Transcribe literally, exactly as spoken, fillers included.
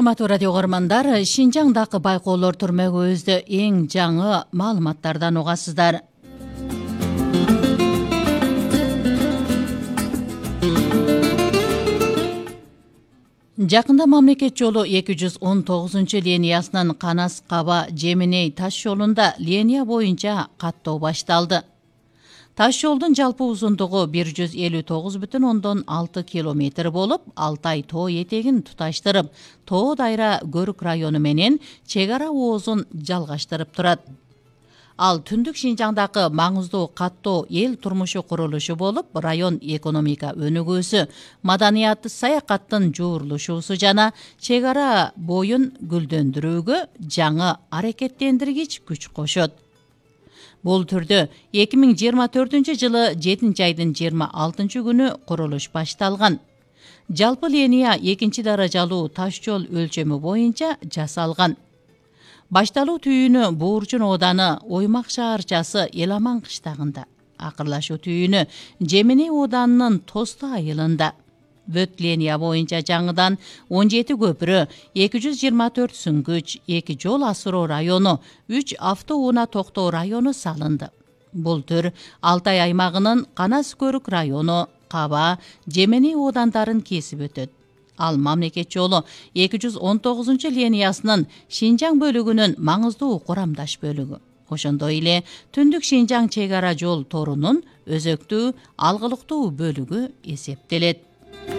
Урматтуу радио көрөрмандар, Шинжаңдагы байкоолор түрмөгүбүздө эң жаңы маалыматтардан угасыздар. Жакында мамлекет жолу эки жүз он тогузунчу линиясынын Канас-Каба Жеминей таш жолунда линия боюнча каттоо башталды. Таш жолдун жалпы узундугу бир жүз элүү тогуз бүтүн ондон алты километр болуп, Алтай тоо этегин туташтырып, Тоо Дайра Көрүк району менен чек ара оозун жалгаштырып турат. Ал түндүк Шинжаңдагы маңыздуу каттоо эл турмушу курулушу болуп, район экономика өнүгүүсү, маданият, саякаттын жуурулушуусу жана чек ара боюн гүлдөндүрүүгө жаңы аракеттендиргич күч кошот. Бул түрдө эки миң жыйырма төртүнчү жылы жетинчи айдын жыйырма алтынчы күнү курулуш башталган. Жалпы линия экинчи даражалуу таш жол өлчөмү боюнча жасалган. Башталуу түйүнү Буурчун ооданы Оймак шаарчасы Эламан кыштагында, акырлашуу түйүнү Жеминей ооданынын Тосту айылында. Бүт линия боюнча жаңыдан он жети көпүрө, эки жүз жыйырма төрт сүңгүч, эки жол асыруу району, үч автоунаа токтоо району салынды. Бул түр Алтай аймагынын Канас-Көрүк району, Каба, Жеминей оодандарын кесип өтөт. Ал мамлекет жолу эки жүз он тогузунчу линиясынын Шинжаң бөлүгүнүн маңыздуу курамдаш бөлүгү. Ошондой эле Түндүк Шинжаң чек ара жол торунун өзөктүү, алгылыктуу бөлүгү эсептелет.